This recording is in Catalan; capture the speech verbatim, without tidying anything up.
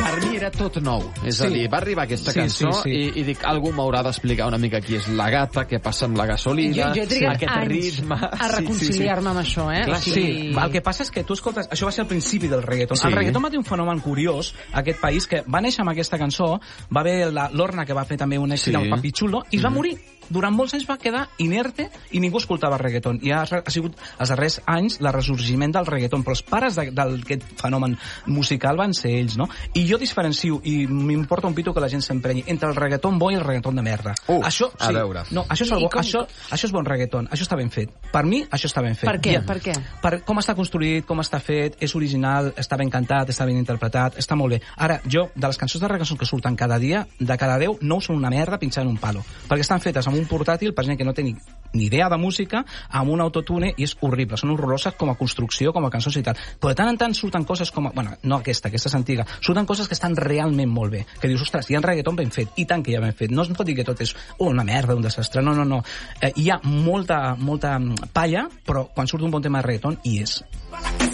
per mi era tot nou. És Sí. a dir, va arribar aquesta Sí, cançó sí, sí. I, i dic, algú m'haurà d'explicar una mica qui és la gata, què passa amb la gasolina, Jo, jo he trigat aquest anys ritme... a reconciliar-me amb això, eh? Clar, O sigui- sí, el que passa és que tu escoltes... Això va ser el principi del reggaeton. Sí. El reggaeton va tenir un fenomen curiós, aquest país, que va néixer amb aquesta cançó, va haver la Lorna, que va fer també un èxit Sí. amb Papi Chulo, i es va morir. Durant molts anys va quedar inerte i ningú escoltava reggaeton. I ha, ha sigut, els darrers anys, el ressorgiment del reggaeton. Però els pares d'aquest fenomen musical van ser ells, no? I jo diferencio, i m'importa un pito que la gent s'emprenyi, entre el reggaeton bo i el reggaeton de merda. Uh, això, a veure. No, això és, el I bo, com- això, això és bon reggaeton, això està ben fet. Per mi, això està ben fet. Per què? Ja. Per què? Per com està construït, com està fet, és original, està ben cantat, està ben interpretat, està molt bé. Ara, jo, de les cançons de reggaeton que surten cada dia, de cada deu, nou són una merda pinxant un palo. Perquè estan fetes amb un portàtil per gent que no té ni, ni idea de música, amb un autotune, i és horrible. Són horroroses com a construcció, com a cançons i tal. Però de tant en tant surten coses com a... Bueno, no aquesta, aquesta és antiga. Surten coses que estan realment molt bé. Que dius, ostres, hi ha reggaeton ben fet, i tant que hi ha ben fet. No es pot dir que tot és oh, una merda, un desastre. No, no, no. Eh, hi ha molta, molta palla, però quan surt un bon tema de reggaeton, hi és.